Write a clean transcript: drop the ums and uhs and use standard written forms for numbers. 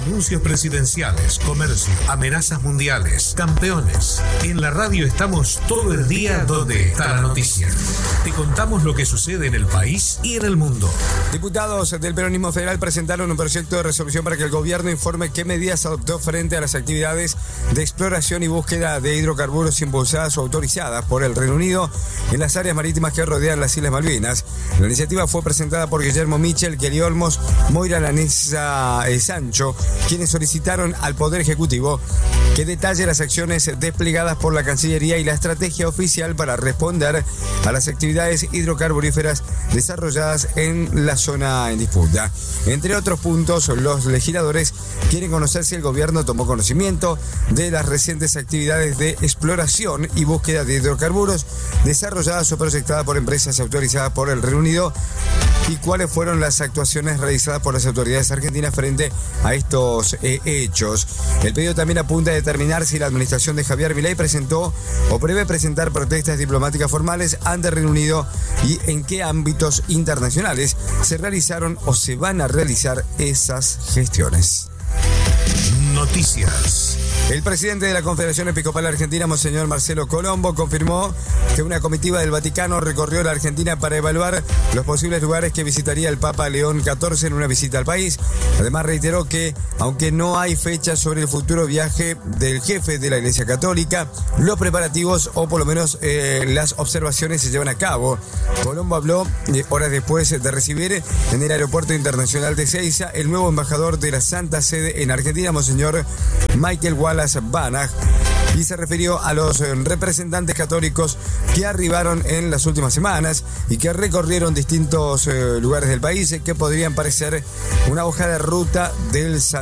Anuncios presidenciales, comercio, amenazas mundiales, campeones. En la radio estamos todo el día donde está la noticia. Te contamos lo que sucede en el país y en el mundo. Diputados del Peronismo Federal presentaron un proyecto de resolución para que el gobierno informe qué medidas adoptó frente a las actividades de exploración y búsqueda de hidrocarburos impulsadas o autorizadas por el Reino Unido en las áreas marítimas que rodean las Islas Malvinas. La iniciativa fue presentada por Guillermo Michel, Kelly Olmos, Moira Lanesa Sancho, quienes solicitaron al Poder Ejecutivo que detalle las acciones desplegadas por la Cancillería y la estrategia oficial para responder a las actividades hidrocarburíferas desarrolladas en la zona en disputa. Entre otros puntos, los legisladores quieren conocer si el gobierno tomó conocimiento de las recientes actividades de exploración y búsqueda de hidrocarburos desarrolladas o proyectadas por empresas autorizadas por el Reino Unido y cuáles fueron las actuaciones realizadas por las autoridades argentinas frente a estos hechos. El pedido también apunta a determinar si la administración de Javier Milei presentó o prevé presentar protestas diplomáticas formales ante el Reino Unido y en qué ámbitos internacionales se realizaron o se van a realizar esas gestiones. Noticias. El presidente de la Confederación Episcopal Argentina, Monseñor Marcelo Colombo, confirmó que una comitiva del Vaticano recorrió la Argentina para evaluar los posibles lugares que visitaría el Papa León XIV en una visita al país. Además, reiteró que, aunque no hay fecha sobre el futuro viaje del jefe de la Iglesia Católica, los preparativos o por lo menos las observaciones se llevan a cabo. Colombo habló horas después de recibir en el Aeropuerto Internacional de Ezeiza el nuevo embajador de la Santa Sede en Argentina, Monseñor Michael Wallace Banach, y se refirió a los representantes católicos que arribaron en las últimas semanas y que recorrieron distintos lugares del país que podrían parecer una hoja de ruta del